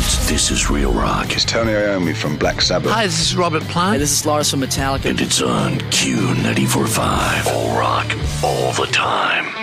This Is Real Rock. It's Tony Iommi from Black Sabbath. Hi, this is Robert Plant. Hi, this is Lars from Metallica. And it's on Q94.5. All rock, all the time.